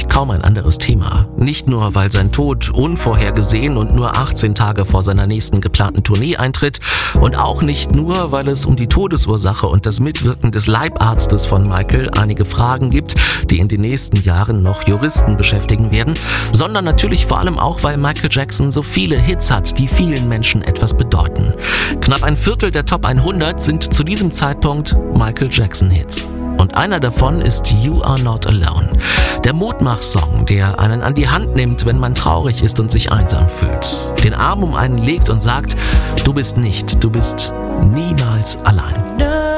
eigentlich kaum ein anderes Thema. Nicht nur, weil sein Tod unvorhergesehen und nur 18 Tage vor seiner nächsten geplanten Tournee eintritt und auch nicht nur, weil es um die Todesursache und das Mitwirken des Leibarztes von Michael einige Fragen gibt, die in den nächsten Jahren noch Juristen beschäftigen werden, sondern natürlich vor allem auch, weil Michael Jackson so viele Hits hat, die vielen Menschen etwas bedeuten. Knapp ein Viertel der Top 100 sind zu diesem Zeitpunkt Michael Jackson-Hits. Und einer davon ist You Are Not Alone. Der Mutmach-Song, der einen an die Hand nimmt, wenn man traurig ist und sich einsam fühlt. Den Arm um einen legt und sagt, du bist niemals allein.